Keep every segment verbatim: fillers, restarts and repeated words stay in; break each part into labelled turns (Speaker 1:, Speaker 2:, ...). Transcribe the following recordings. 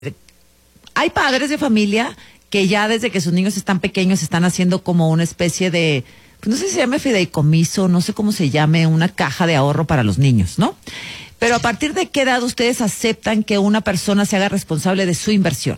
Speaker 1: Hay padres de familia que ya desde que sus niños están pequeños están haciendo como una especie de, pues no sé si se llama fideicomiso, no sé cómo se llame, una caja de ahorro para los niños, ¿no? Pero ¿a partir de qué edad ustedes aceptan que una persona se haga responsable de su inversión?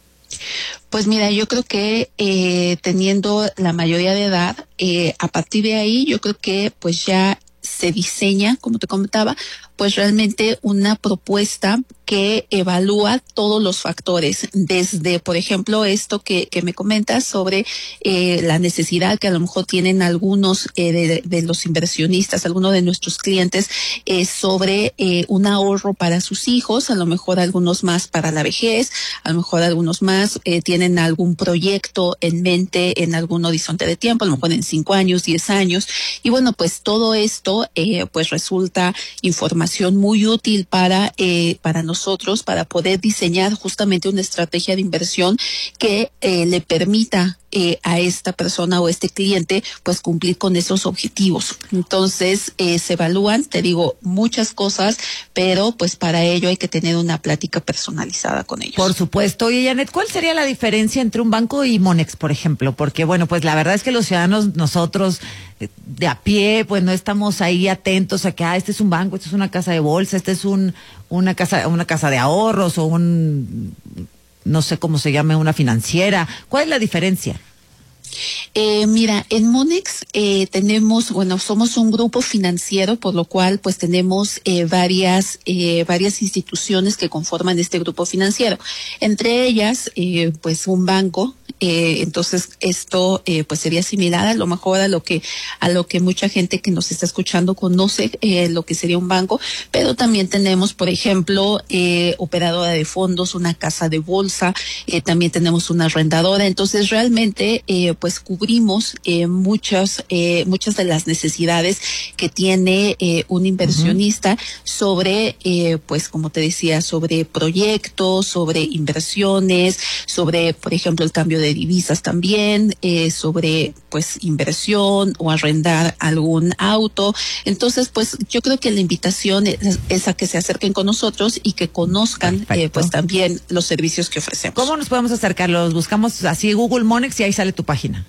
Speaker 2: Pues mira, yo creo que eh, teniendo la mayoría de edad, eh, a partir de ahí yo creo que pues ya se diseña, como te comentaba, pues realmente una propuesta que evalúa todos los factores, desde, por ejemplo, esto que, que me comentas sobre eh, la necesidad que a lo mejor tienen algunos eh, de, de los inversionistas, algunos de nuestros clientes, eh, sobre eh, un ahorro para sus hijos, a lo mejor algunos más para la vejez, a lo mejor algunos más eh, tienen algún proyecto en mente en algún horizonte de tiempo, a lo mejor en cinco años, diez años, y bueno, pues todo esto eh, pues resulta información muy útil para eh, para nosotros, para poder diseñar justamente una estrategia de inversión que eh, le permita eh, a esta persona o este cliente pues cumplir con esos objetivos. Entonces eh, se evalúan, te digo, muchas cosas, pero pues para ello hay que tener una plática personalizada con ellos.
Speaker 1: Por supuesto. Oye, Janet, ¿cuál sería la diferencia entre un banco y Monex, por ejemplo? Porque bueno, pues la verdad es que los ciudadanos, nosotros de a pie, pues no estamos ahí atentos a que ah, este es un banco, este es una casa de bolsa, este es un una casa una casa de ahorros o un no sé cómo se llame, una financiera. ¿Cuál es la diferencia?
Speaker 2: Eh, mira, en Monex eh, tenemos, bueno, somos un grupo financiero, por lo cual pues tenemos eh, varias eh, varias instituciones que conforman este grupo financiero. Entre ellas, eh, pues un banco. Eh, entonces esto eh, pues sería similar a lo mejor a lo que a lo que mucha gente que nos está escuchando conoce eh, lo que sería un banco, pero también tenemos, por ejemplo, eh, operadora de fondos, una casa de bolsa, eh, también tenemos una arrendadora. Entonces realmente eh, pues cubrimos eh, muchas eh, muchas de las necesidades que tiene eh, un inversionista. Uh-huh. sobre eh, pues como te decía, sobre proyectos, sobre inversiones, sobre por ejemplo el cambio de divisas también, eh, sobre pues inversión o arrendar algún auto. Entonces pues yo creo que la invitación es, es a que se acerquen con nosotros y que conozcan eh, pues también los servicios que ofrecemos.
Speaker 1: ¿Cómo nos podemos acercar? Los buscamos así Google Monex y ahí sale tu página.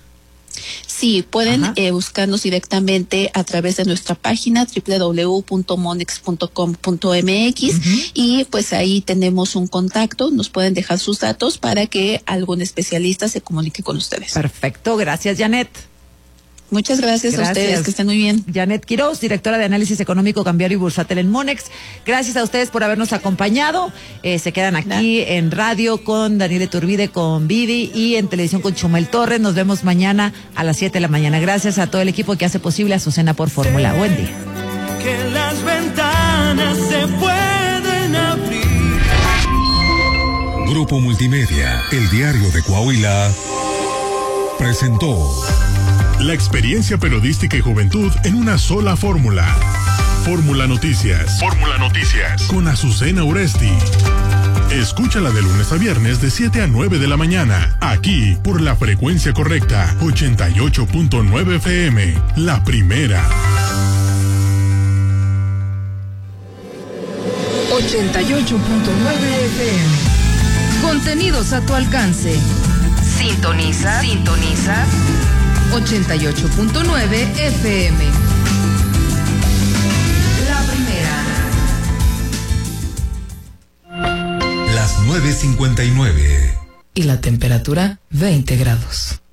Speaker 2: Sí, pueden eh, buscarnos directamente a través de nuestra página doble u doble u doble u punto monex punto com punto m x. Uh-huh. Y pues ahí tenemos un contacto, nos pueden dejar sus datos para que algún especialista se comunique con ustedes.
Speaker 1: Perfecto, gracias, Janet.
Speaker 2: Muchas gracias, gracias a ustedes, que estén muy bien.
Speaker 1: Janet Quiroz, directora de Análisis Económico, Cambiario y Bursátil en Monex. Gracias a ustedes por habernos acompañado. Eh, se quedan aquí ¿verdad? En radio con Daniel Iturbide, con Vidi, y en televisión con Chumel Torres. Nos vemos mañana a las siete de la mañana. Gracias a todo el equipo que hace posible Azucena por Fórmula. Buen día.
Speaker 3: Que las ventanas se pueden abrir.
Speaker 4: Grupo Multimedia, el diario de Coahuila, presentó la experiencia periodística y juventud en una sola fórmula. Fórmula Noticias. Fórmula Noticias. Con Azucena Uresti. Escúchala de lunes a viernes de siete a nueve de la mañana. Aquí, por la frecuencia correcta. ochenta y ocho punto nueve F M. La primera.
Speaker 5: ochenta y ocho punto nueve F M. Contenidos a tu alcance. Sintoniza. Sintoniza. ochenta y ocho punto nueve F M. La
Speaker 4: primera. Las nueve cincuenta y nueve.
Speaker 5: Y la temperatura veinte grados.